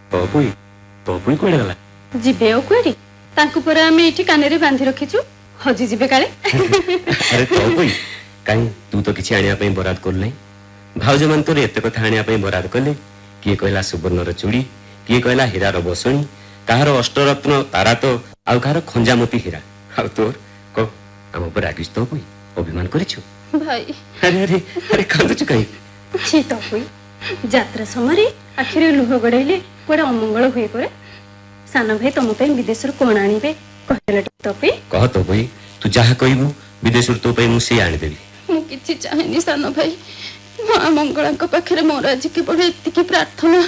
तपुई तपुई कोड़े गला जीवे ओ कोड़ी तांकु पर आमे एठी कानेरे बांधी रखिछु हजी जीवे काले अरे तपुई काई तू तो किछि आनिया पई बराद कोल नै भाउज मन तोरे एते कथा आनिया पई बराद कोले किए कहला सुवर्णर चूड़ी किए कहला हीरार बसणी काहार अष्टरत्न तारा तो आउ काहार खंजामती हीरा आ तोर को हम ऊपर आगिस तो कोई अभिमान करिछु भाई अरे अरे अरे कांदछु काई छी तो कोई यात्रा समय आखिरे लुह गड़ाइले कोडा अमंगल होई परे साना भाई तुम पे विदेश कोण आनिबे कहले तो पे कह तो कोई तू जहा कहबू विदेश तो पे मु से आनि देबी मु किछि चाहेनी साना भाई मां मंगला को पाखरे मोर आज के पड़े इतकी प्रार्थना